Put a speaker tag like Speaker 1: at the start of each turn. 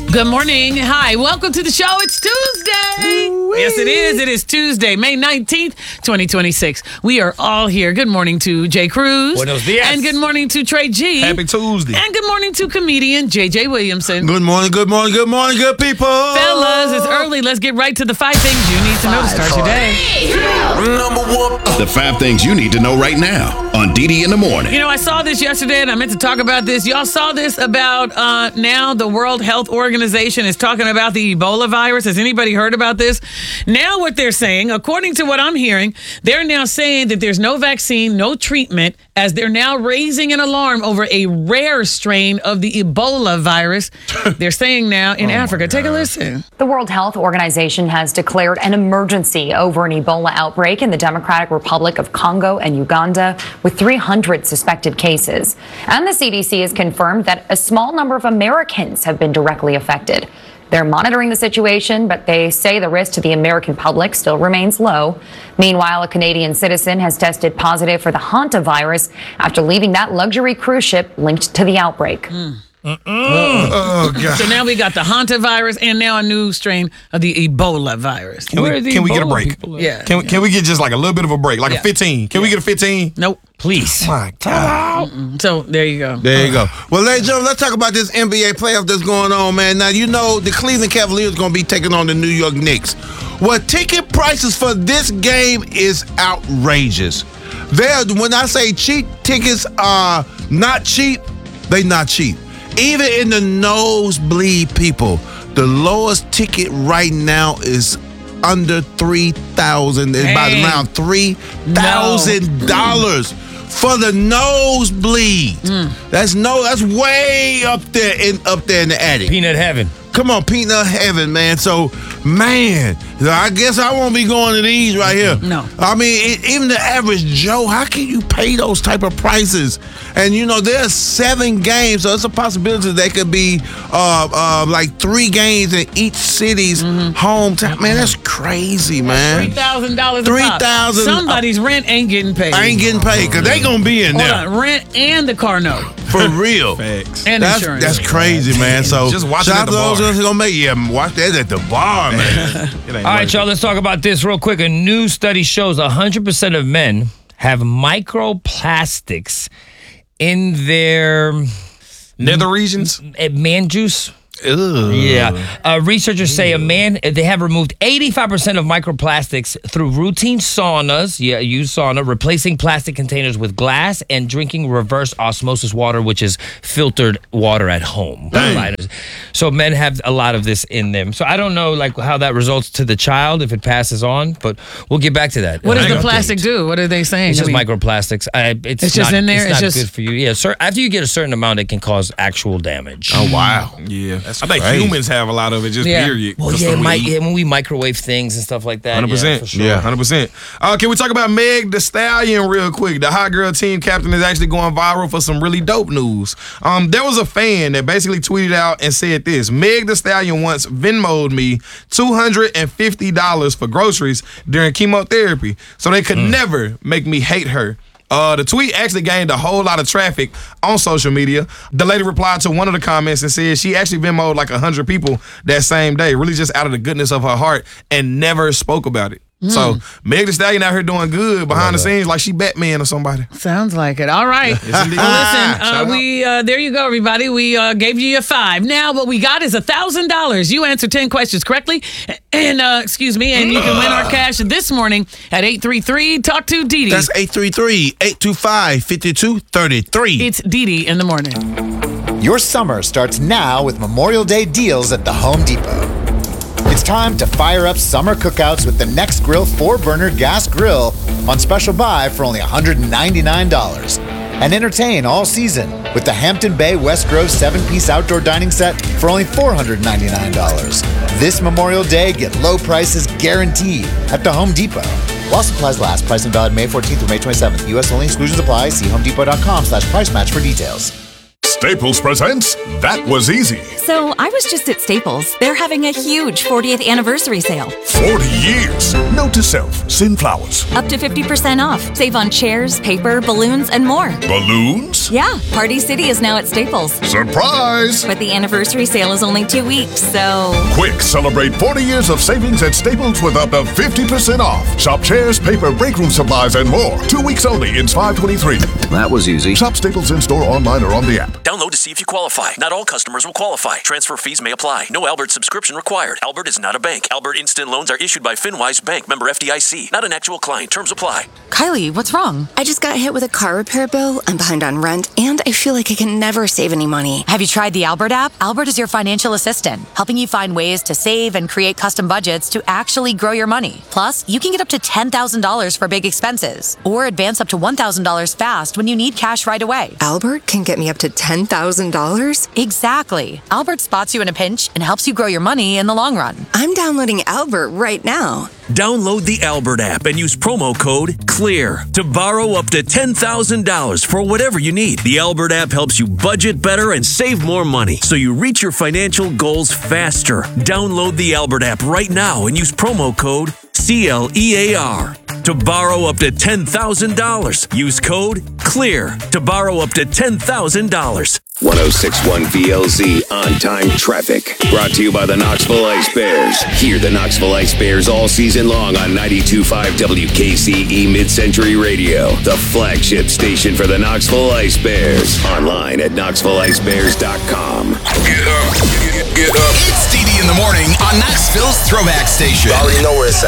Speaker 1: Good morning. Hi. Welcome to the show. It's Tuesday. Ooh-wee. Yes, it is. It is Tuesday, May 19th, 2026. We are all here. Good morning to Jay Cruz.
Speaker 2: Buenos dias.
Speaker 1: And good morning to Trey G.
Speaker 2: Happy Tuesday.
Speaker 1: And good morning to comedian JJ Williamson.
Speaker 3: Good morning, good morning, good morning, good people.
Speaker 1: Fellas, it's early. Let's get right to the 5 things you need to know to start your day.
Speaker 4: Number one. The 5 things you need to know right now on DD in the Morning.
Speaker 1: You know, I saw this yesterday, and I meant to talk about this. Y'all saw this about now the World Health Organization is talking about the Ebola virus. Has anybody heard about this? Now what they're saying, according to what I'm hearing, they're now saying that there's no vaccine, no treatment, as they're now raising an alarm over a rare strain of the Ebola virus. They're saying now in Africa. Take a listen.
Speaker 5: The World Health Organization has declared an emergency over an Ebola outbreak in the Democratic Republic of Congo and Uganda, with 300 suspected cases. And the CDC has confirmed that a small number of Americans have been directly affected. They're monitoring the situation, but they say the risk to the American public still remains low. Meanwhile, a Canadian citizen has tested positive for the hantavirus after leaving that luxury cruise ship linked to the outbreak.
Speaker 3: Oh, God.
Speaker 1: So now we got the hantavirus and now a new strain of the Ebola virus.
Speaker 2: Can we get a break?
Speaker 1: Yeah.
Speaker 2: Can we get just like a little bit of a break, like a 15? Can we get a 15?
Speaker 1: Nope. Please.
Speaker 2: My God.
Speaker 1: So there you go.
Speaker 3: There you go. Well, ladies and gentlemen, let's talk about this NBA playoff that's going on, man. Now, you know the Cleveland Cavaliers are going to be taking on the New York Knicks. Well, ticket prices for this game is outrageous. When I say cheap, tickets are not cheap. They not cheap. Even in the nosebleed, people, the lowest ticket right now is under $3,000. It's about around $3,000 for the nosebleed. That's way up there in the attic.
Speaker 2: Peanut heaven.
Speaker 3: Come on, peanut heaven, man. So, man, I guess I won't be going to these right here.
Speaker 1: No.
Speaker 3: I mean, even the average Joe, how can you pay those type of prices? And, you know, there's 7 games, so it's a possibility they could be like 3 games in each city's hometown. Man, that's crazy, man.
Speaker 1: $3,000
Speaker 3: $3,000.
Speaker 1: Somebody's rent ain't getting paid.
Speaker 3: Ain't getting paid because they going to be in there.
Speaker 1: Hold on, rent and the car note.
Speaker 3: For real.
Speaker 2: Facts.
Speaker 1: And insurance.
Speaker 3: That's crazy, man. So
Speaker 2: Just watch it
Speaker 3: shout
Speaker 2: at the
Speaker 3: out to
Speaker 2: bar.
Speaker 3: those who's gonna make watch that at the bar, man.
Speaker 2: All right, y'all, let's talk about this real quick. A new study shows 100% of men have microplastics in their
Speaker 6: nether regions?
Speaker 2: Man juice.
Speaker 3: Ugh.
Speaker 2: Yeah. Researchers say they have removed 85% of microplastics through routine saunas. Yeah, use sauna, replacing plastic containers with glass, and drinking reverse osmosis water, which is filtered water at home. So men have a lot of this in them. So I don't know like how that results to the child if it passes on, but we'll get back to that.
Speaker 1: What does the plastic do? What are they saying?
Speaker 2: It's just microplastics. It's
Speaker 1: just
Speaker 2: not,
Speaker 1: in there?
Speaker 2: It's
Speaker 1: It's
Speaker 2: not
Speaker 1: just
Speaker 2: good for you. Yeah, after you get a certain amount, it can cause actual damage.
Speaker 3: Oh wow.
Speaker 6: Yeah. I think
Speaker 3: crazy.
Speaker 6: humans have a lot of it, just period.
Speaker 2: Well, yeah, when we microwave things and stuff like that.
Speaker 6: 100%.
Speaker 2: Yeah, for sure.
Speaker 6: Yeah, 100%. Can we talk about Meg Thee Stallion real quick? The hot girl team captain is actually going viral for some really dope news. There was a fan that basically tweeted out and said this: Meg Thee Stallion once Venmo'd me $250 for groceries during chemotherapy, so they could never make me hate her. The tweet actually gained a whole lot of traffic on social media. The lady replied to one of the comments and said she actually Venmo'd like 100 people that same day, really just out of the goodness of her heart, and never spoke about it. So Meg Thee Stallion out here doing good behind the scenes like she Batman or somebody.
Speaker 1: Sounds like it. All right.
Speaker 6: Yes, indeed.
Speaker 1: Well, listen, there you go, everybody. We gave you your 5. Now what we got is $1,000. You answer 10 questions correctly, and and you can win our cash this morning at 833. Talk to Dee Dee.
Speaker 3: That's 833-825-5233.
Speaker 1: It's Dee Dee in the morning.
Speaker 7: Your summer starts now with Memorial Day deals at the Home Depot. It's time to fire up summer cookouts with the Next Grill 4-burner gas grill on special buy for only $199. And entertain all season with the Hampton Bay West Grove 7-piece outdoor dining set for only $499. This Memorial Day, get low prices guaranteed at the Home Depot. While supplies last, price and valid May 14th through May 27th. U.S. only, exclusions apply. See homedepot.com/price match for details.
Speaker 8: Staples presents That Was Easy.
Speaker 9: So I was just at Staples. They're having a huge 40th anniversary sale.
Speaker 8: 40 years. Note to self, send flowers.
Speaker 9: Up to 50% off. Save on chairs, paper, balloons, and more.
Speaker 8: Balloons?
Speaker 9: Yeah, Party City is now at Staples.
Speaker 8: Surprise!
Speaker 9: But the anniversary sale is only 2 weeks, so...
Speaker 8: Quick, celebrate 40 years of savings at Staples with up to 50% off. Shop chairs, paper, break room supplies, and more. 2 weeks only in 523.
Speaker 10: That was easy.
Speaker 8: Shop Staples in-store, online, or on the app.
Speaker 11: Download to see if you qualify. Not all customers will qualify. Transfer fees may apply. No Albert subscription required. Albert is not a bank. Albert Instant Loans are issued by FinWise Bank, member FDIC. Not an actual client. Terms apply.
Speaker 12: Kylie, what's wrong? I just got hit with a car repair bill. I'm behind on rent, and I feel like I can never save any money.
Speaker 13: Have you tried the Albert app? Albert is your financial assistant, helping you find ways to save and create custom budgets to actually grow your money. Plus, you can get up to $10,000 for big expenses, or advance up to $1,000 fast when you need cash right away.
Speaker 12: Albert can get me up to $10,000?
Speaker 13: Exactly. Albert spots you in a pinch and helps you grow your money in the long run.
Speaker 12: I'm downloading Albert right now.
Speaker 11: Download the Albert app and use promo code CLEAR to borrow up to $10,000 for whatever you need. The Albert app helps you budget better and save more money so you reach your financial goals faster. Download the Albert app right now and use promo code CLEAR to borrow up to $10,000. Use code CLEAR to borrow up to $10,000.
Speaker 4: 1061 VLZ On Time Traffic. Brought to you by the Knoxville Ice Bears. Hear the Knoxville Ice Bears all season long on 92.5 WKCE Mid-Century Radio, the flagship station for the Knoxville Ice Bears. Online at KnoxvilleIceBears.com.
Speaker 14: Get up. It's DD in the morning on Knoxville's Throwback Station.
Speaker 15: You already know where it's at.